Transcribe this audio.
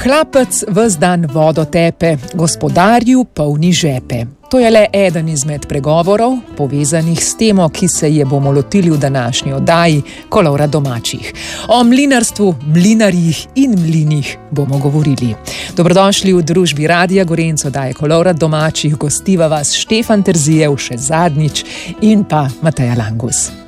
Hlapec ves dan vodo tepe, gospodarju polni žepe. To je le eden izmed pregovorov, povezanih s temo, ki se je bomo lotili v današnji oddaji Kolovrat domačih. O mlinarstvu, mlinarjih in mlinih bomo govorili. Dobrodošli v družbi Radia Gorenc, oddaje Kolovrat domačih. Gostiva vas Štefan Terzijev še zadnjič in pa Mateja Langus.